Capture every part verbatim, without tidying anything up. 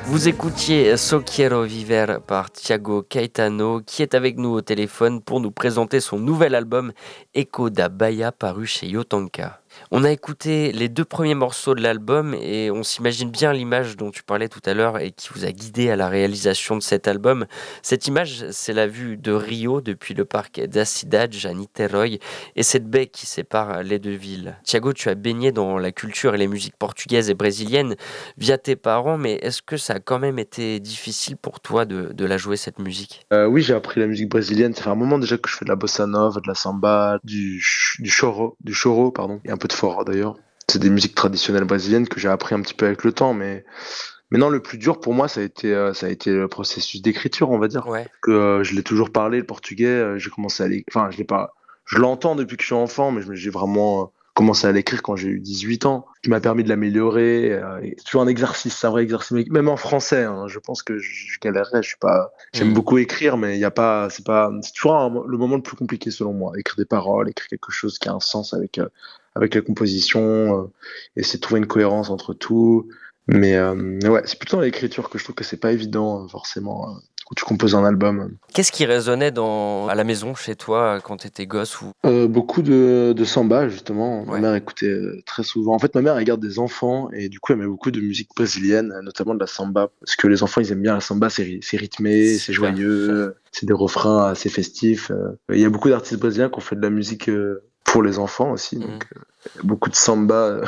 Vous écoutiez So Quiero Viver par Thiago Caetano qui est avec nous au téléphone pour nous présenter son nouvel album Echo da Bahia paru chez Yotanka. On a écouté les deux premiers morceaux de l'album et on s'imagine bien l'image dont tu parlais tout à l'heure et qui vous a guidé à la réalisation de cet album. Cette image, c'est la vue de Rio depuis le parc da Cidade à Niterói et cette baie qui sépare les deux villes. Thiago, tu as baigné dans la culture et les musiques portugaises et brésiliennes via tes parents, mais est-ce que ça a quand même été difficile pour toi de, de la jouer cette musique? Euh, oui, j'ai appris la musique brésilienne. Ça fait un moment déjà que je fais de la bossa nova, de la samba, du, ch- du choro, du choro, pardon, et un peu de forró d'ailleurs. C'est des musiques traditionnelles brésiliennes que j'ai appris un petit peu avec le temps, mais maintenant le plus dur pour moi, ça a été, euh, ça a été le processus d'écriture, on va dire. Ouais. Que euh, je l'ai toujours parlé le portugais. euh, j'ai commencé à l'écrire. Enfin, je l'ai pas. Je l'entends depuis que je suis enfant, mais je me- j'ai vraiment euh, commencé à l'écrire quand j'ai eu dix-huit ans, qui m'a permis de l'améliorer. euh, et c'est toujours un exercice, c'est un vrai exercice. Mais même en français, hein, je pense que je, je galérerais. Je suis pas. J'aime Hmm. beaucoup écrire, mais il y a pas. C'est pas. C'est toujours un- le moment le plus compliqué selon moi. Écrire des paroles, écrire quelque chose qui a un sens avec euh, avec la composition, euh, essayer de trouver une cohérence entre tout. Mais euh, ouais, c'est plutôt dans l'écriture que je trouve que c'est pas évident, euh, forcément, euh, quand tu composes un album. Qu'est-ce qui résonnait dans, à la maison chez toi quand tu étais gosse ou... Euh, beaucoup de, de samba, justement. Ma Ouais. mère écoutait euh, très souvent. En fait, ma mère, elle garde des enfants et du coup, elle met beaucoup de musique brésilienne, euh, notamment de la samba. Parce que les enfants, ils aiment bien la samba, c'est ry- c'est rythmé, c'est Super. joyeux, c'est des refrains assez festifs. euh. Il y a beaucoup d'artistes brésiliens qui ont fait de la musique euh, pour les enfants aussi. Mhm. Donc, euh, beaucoup de samba euh,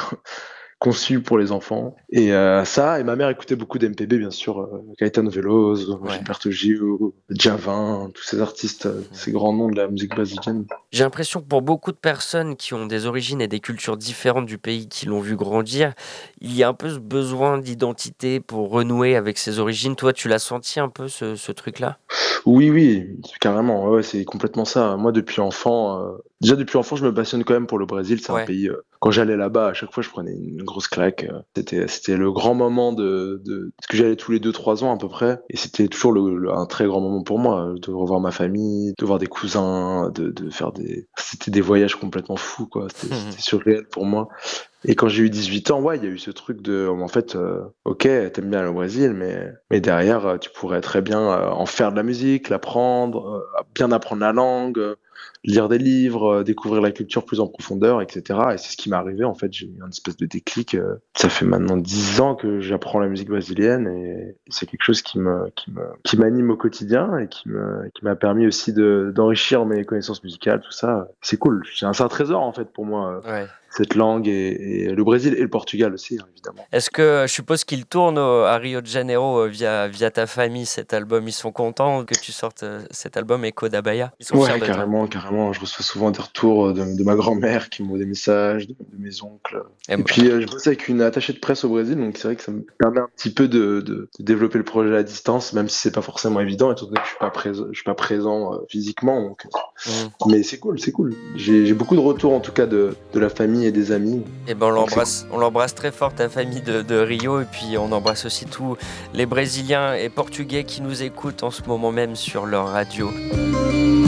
conçu pour les enfants. Et euh, ça, et ma mère écoutait beaucoup d'M P B, bien sûr, euh, Caetano Veloso, Ouais. Gilberto Gil, Djavan, tous ces artistes, euh, ces grands noms de la musique brésilienne. J'ai l'impression que pour beaucoup de personnes qui ont des origines et des cultures différentes du pays qui l'ont vu grandir, il y a un peu ce besoin d'identité pour renouer avec ses origines. Toi, tu l'as senti un peu ce, ce truc-là? Oui, oui, carrément, ouais, ouais, c'est complètement ça. Moi, depuis enfant, euh, déjà depuis enfant, je me passionne quand même pour le Brésil. C'est un Ouais. pays. euh, quand j'allais là-bas, à chaque fois, je prenais une grosse claque. euh. C'était, c'était le grand moment de, de, parce que j'allais tous les deux, trois ans à peu près, et c'était toujours le, le- un très grand moment pour moi, euh, de revoir ma famille, de voir des cousins, de, de faire des, c'était des voyages complètement fous, quoi. C'était, c'était surréel pour moi. Et quand j'ai eu dix-huit ans, ouais, il y a eu ce truc de, en fait, euh, ok, t'aimes bien le Brésil, mais, mais derrière, euh, tu pourrais très bien euh, en faire de la musique, l'apprendre, euh, bien apprendre la langue, euh, lire des livres, euh, découvrir la culture plus en profondeur, et cetera. Et c'est ce qui m'est arrivé, en fait, j'ai eu un espèce de déclic. euh, ça fait maintenant dix ans que j'apprends la musique brésilienne et c'est quelque chose qui me, qui me, qui m'anime au quotidien et qui me, qui m'a permis aussi de, d'enrichir mes connaissances musicales, tout ça. C'est cool. C'est un, c'est un trésor, en fait, pour moi. euh, Ouais. cette langue et, et le Brésil et le Portugal aussi, hein, évidemment. Est-ce que je suppose qu'il tourne au- à Rio de Janeiro euh, via, via ta famille cet album? Ils sont contents que tu sortes euh, cet album Echo da Bahia? Ils sont fiers Ouais, de toi? carrément, carrément. Je reçois souvent des retours de, de ma grand-mère qui m'envoie des messages, de, de mes oncles. Eh Et ben, puis, euh, je bosse avec une attachée de presse au Brésil, donc c'est vrai que ça me permet un petit peu de, de, de développer le projet à distance, même si c'est pas forcément évident, étant donné que je suis pas présent, je suis pas présent euh, physiquement. Donc, mhm. mais c'est cool, c'est cool. J'ai j'ai beaucoup de retours, en tout cas, de, de la famille et des amis. Eh ben on Donc c'est cool. l'embrasse, on l'embrasse très fort, ta famille de, de Rio, et puis on embrasse aussi tous les Brésiliens et Portugais qui nous écoutent en ce moment même sur leur radio.